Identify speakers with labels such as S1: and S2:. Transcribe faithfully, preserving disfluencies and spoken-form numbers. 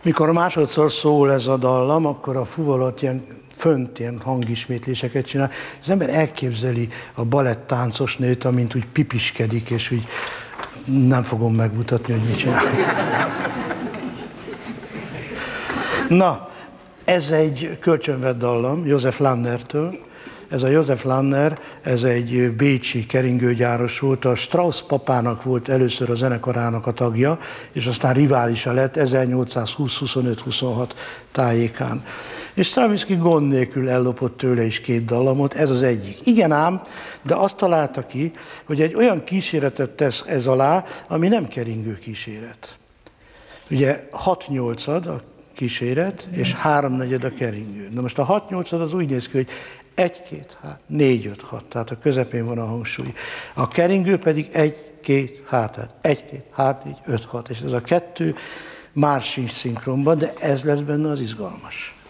S1: Mikor másodszor szól ez a dallam, akkor a fuvalat ilyen fönt ilyen hangismétléseket csinál. Az ember elképzeli a balettáncos nőt, amint úgy pipiskedik, és úgy nem fogom megmutatni, hogy mit csinál. Na, ez egy kölcsönvett dallam József Lannertől. Ez a József Lanner, ez egy bécsi keringőgyáros volt, a Strauss papának volt először a zenekarának a tagja, és aztán riválisa lett ezernyolcszázhúsz huszonöt huszonhat tájékán. És Stravinsky gond nélkül ellopott tőle is két dallamot, ez az egyik. Igen ám, de azt találta ki, hogy egy olyan kíséretet tesz ez alá, ami nem keringő kíséret. Ugye hat-nyolcad a kíséret, és háromnegyed a keringő. Na most a hat-nyolcad az úgy néz ki, hogy egy, két, hát, négy, öt, hat, tehát a közepén van a hangsúly. A keringő pedig egy, két, hát, tehát egy, két, hát, négy, öt, hat, és ez a kettő már sincs szinkronban, de ez lesz benne az izgalmas.